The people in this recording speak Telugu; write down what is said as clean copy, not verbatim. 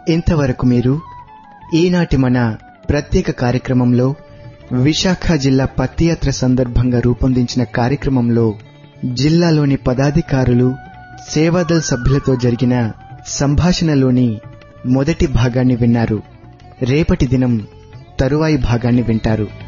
ఇంతవరకు మీరు ఈనాటి మన ప్రత్యేక కార్యక్రమంలో విశాఖ జిల్లా పత్తి యాత్ర సందర్భంగా రూపొందించిన కార్యక్రమంలో జిల్లాలోని పదాధికారులు, సేవాదళ సభ్యులతో జరిగిన సంభాషణలోని మొదటి భాగాన్ని విన్నారు. రేపటి దినం తరువాయి భాగాన్ని వింటారు.